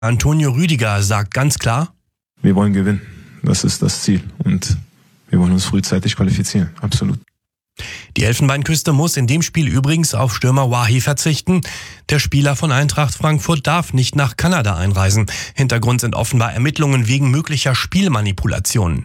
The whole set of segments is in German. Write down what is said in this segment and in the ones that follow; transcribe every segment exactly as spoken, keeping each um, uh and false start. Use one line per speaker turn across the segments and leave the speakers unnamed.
Antonio Rüdiger sagt ganz klar:
Wir wollen gewinnen. Das ist das Ziel. Und wir wollen uns frühzeitig qualifizieren. Absolut.
Die Elfenbeinküste muss in dem Spiel übrigens auf Stürmer Wahi verzichten. Der Spieler von Eintracht Frankfurt darf nicht nach Kanada einreisen. Hintergrund sind offenbar Ermittlungen wegen möglicher Spielmanipulationen.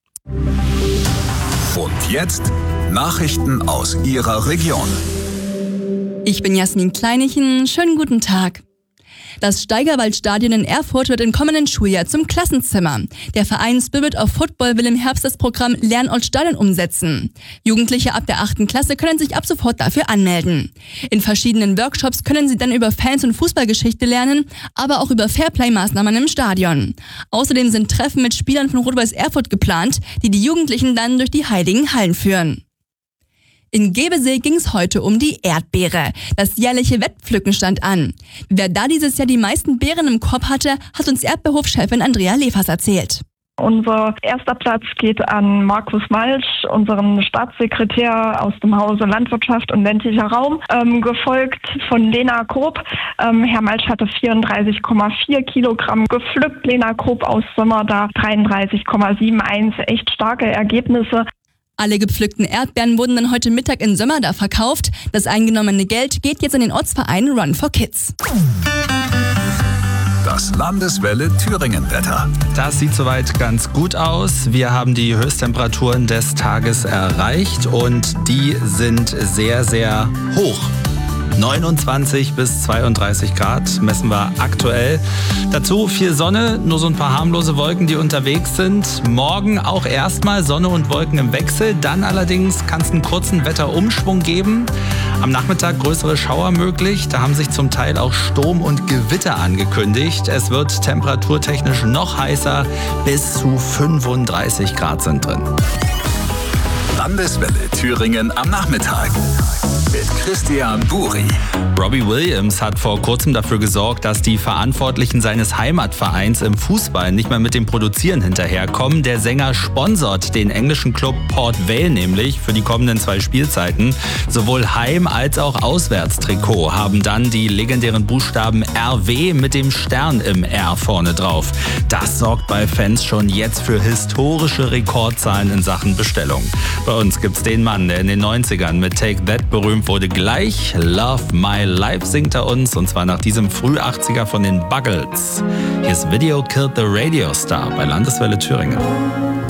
Und jetzt Nachrichten aus Ihrer Region.
Ich bin Jasmin Kleinichen. Schönen guten Tag. Das Steigerwaldstadion in Erfurt wird im kommenden Schuljahr zum Klassenzimmer. Der Verein Spirit of Football will im Herbst das Programm Lernort Stadion umsetzen. Jugendliche ab der achten Klasse können sich ab sofort dafür anmelden. In verschiedenen Workshops können sie dann über Fans- und Fußballgeschichte lernen, aber auch über Fairplay-Maßnahmen im Stadion. Außerdem sind Treffen mit Spielern von Rot-Weiß Erfurt geplant, die die Jugendlichen dann durch die heiligen Hallen führen. In Gebesee ging es heute um die Erdbeere. Das jährliche Wettpflücken stand an. Wer da dieses Jahr die meisten Beeren im Korb hatte, hat uns Erdbeerhofchefin Andrea Lefers erzählt.
Unser erster Platz geht an Markus Malsch, unseren Staatssekretär aus dem Hause Landwirtschaft und ländlicher Raum, ähm, gefolgt von Lena Krob. Ähm, Herr Malsch hatte vierunddreißig Komma vier Kilogramm gepflückt, Lena Krob aus Sommer da dreiunddreißig Komma einundsiebzig, echt starke Ergebnisse.
Alle gepflückten Erdbeeren wurden dann heute Mittag in Sömmerda verkauft. Das eingenommene Geld geht jetzt an den Ortsverein Run for Kids.
Das Landeswelle Thüringen-Wetter.
Das sieht soweit ganz gut aus. Wir haben die Höchsttemperaturen des Tages erreicht und die sind sehr, sehr hoch. neunundzwanzig bis zweiunddreißig Grad messen wir aktuell. Dazu viel Sonne, nur so ein paar harmlose Wolken, die unterwegs sind. Morgen auch erstmal Sonne und Wolken im Wechsel. Dann allerdings kann es einen kurzen Wetterumschwung geben. Am Nachmittag größere Schauer möglich. Da haben sich zum Teil auch Sturm und Gewitter angekündigt. Es wird temperaturtechnisch noch heißer. Bis zu fünfunddreißig Grad sind drin.
Landeswelle Thüringen am Nachmittag. Mit Christian Buri.
Robbie Williams hat vor kurzem dafür gesorgt, dass die Verantwortlichen seines Heimatvereins im Fußball nicht mehr mit dem Produzieren hinterherkommen. Der Sänger sponsert den englischen Club Port Vale nämlich für die kommenden zwei Spielzeiten. Sowohl Heim- als auch Auswärtstrikot haben dann die legendären Buchstaben R W mit dem Stern im R vorne drauf. Das sorgt bei Fans schon jetzt für historische Rekordzahlen in Sachen Bestellung. Bei uns gibt's den Mann, der in den neunzigern mit Take That berühmt wurde. Gleich Love My Life singt er uns, und zwar nach diesem Früh-achtziger von den Buggles. Hier ist Video Killed the Radio Star bei Landeswelle Thüringen.